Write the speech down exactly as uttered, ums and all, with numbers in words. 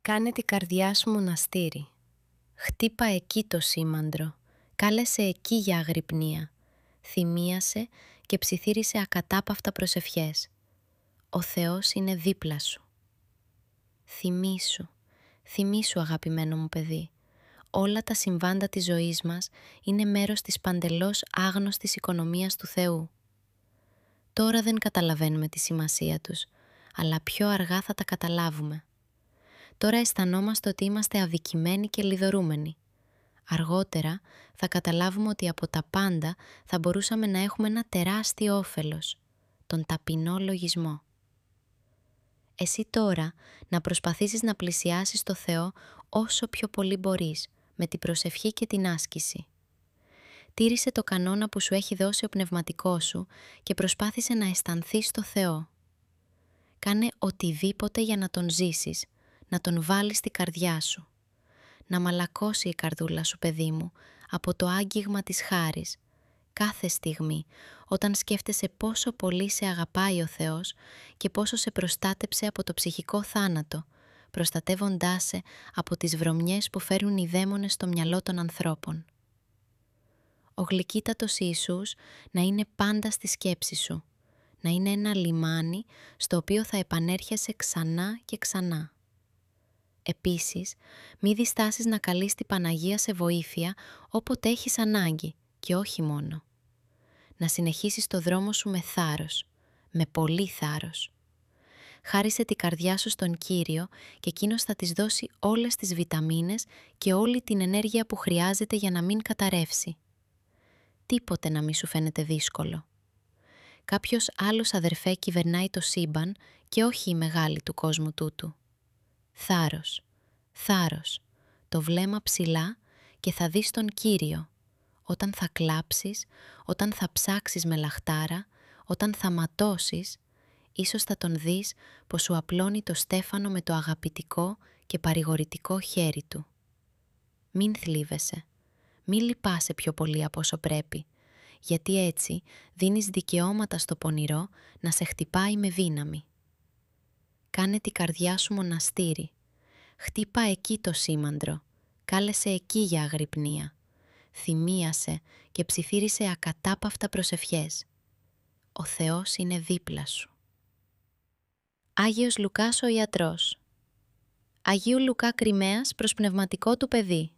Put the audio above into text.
Κάνε την καρδιά σου μοναστήρι. Χτύπα εκεί το σήμαντρο. Κάλεσε εκεί για αγρυπνία. Θυμίασε και ψιθύρισε ακατάπαυτα προσευχές. Ο Θεός είναι δίπλα σου. Θυμήσου, θυμήσου αγαπημένο μου παιδί. Όλα τα συμβάντα της ζωής μας είναι μέρος της παντελώς άγνωστης οικονομίας του Θεού. Τώρα δεν καταλαβαίνουμε τη σημασία τους, αλλά πιο αργά θα τα καταλάβουμε. Τώρα αισθανόμαστε ότι είμαστε αδικημένοι και λιδωρούμενοι. Αργότερα θα καταλάβουμε ότι από τα πάντα θα μπορούσαμε να έχουμε ένα τεράστιο όφελος, τον ταπεινό λογισμό. Εσύ τώρα να προσπαθήσεις να πλησιάσεις το Θεό όσο πιο πολύ μπορείς, με την προσευχή και την άσκηση. Τήρησε το κανόνα που σου έχει δώσει ο πνευματικός σου και προσπάθησε να αισθανθείς το Θεό. Κάνε οτιδήποτε για να τον ζήσεις, να τον βάλεις στη καρδιά σου. Να μαλακώσει η καρδούλα σου, παιδί μου, από το άγγιγμα της χάρης. Κάθε στιγμή, όταν σκέφτεσαι πόσο πολύ σε αγαπάει ο Θεός και πόσο σε προστάτεψε από το ψυχικό θάνατο, προστατεύοντάς σε από τις βρωμιές που φέρουν οι δαίμονες στο μυαλό των ανθρώπων. Ο γλυκύτατος Ιησούς να είναι πάντα στη σκέψη σου, να είναι ένα λιμάνι στο οποίο θα επανέρχεσαι ξανά και ξανά. Επίσης, μη διστάσεις να καλείς την Παναγία σε βοήθεια όποτε έχεις ανάγκη και όχι μόνο. Να συνεχίσεις το δρόμο σου με θάρρος, με πολύ θάρρος. Χάρισε την καρδιά σου στον Κύριο και εκείνος θα της δώσει όλες τις βιταμίνες και όλη την ενέργεια που χρειάζεται για να μην καταρρεύσει. Τίποτε να μη σου φαίνεται δύσκολο. Κάποιος άλλος, αδερφέ, κυβερνάει το σύμπαν και όχι η μεγάλη του κόσμου τούτου. Θάρρος, θάρρος, το βλέμμα ψηλά και θα δεις τον Κύριο. Όταν θα κλάψεις, όταν θα ψάξεις με λαχτάρα, όταν θα ματώσεις, ίσως θα τον δεις πως σου απλώνει το στέφανο με το αγαπητικό και παρηγορητικό χέρι του. Μην θλίβεσαι, μην λυπάσαι πιο πολύ από όσο πρέπει, γιατί έτσι δίνεις δικαιώματα στο πονηρό να σε χτυπάει με δύναμη. Κάνε την καρδιά σου μοναστήρι. Χτύπα εκεί το σήμαντρο. Κάλεσε εκεί για αγρυπνία. Θυμίασε και ψιθύρισε ακατάπαυτα προσευχές. Ο Θεός είναι δίπλα σου. Άγιος Λουκάς ο ιατρός. Αγίου Λουκά Κριμαίας προς πνευματικό του παιδί.